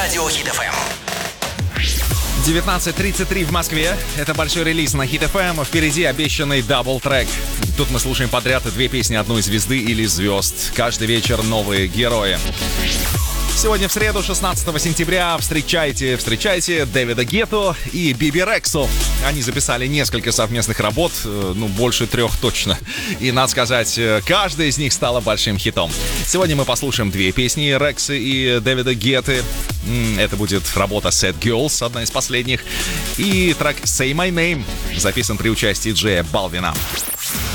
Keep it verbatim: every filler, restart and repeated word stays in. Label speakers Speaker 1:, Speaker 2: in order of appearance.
Speaker 1: Радио Хит эф эм.
Speaker 2: девятнадцать тридцать три в Москве. Это большой релиз на Хит эф эм. Впереди обещанный дабл-трек. Тут мы слушаем подряд две песни одной звезды или звезд. Каждый вечер новые герои. Сегодня в среду, шестнадцатого сентября, встречайте, встречайте Дэвида Гетту и Биби Рексу. Они записали несколько совместных работ, ну, больше трех точно. И, надо сказать, каждая из них стала большим хитом. Сегодня мы послушаем две песни Рексы и Дэвида Гетты. Это будет работа Sad Girls, одна из последних. И трек Say My Name записан при участии Джея Балвина.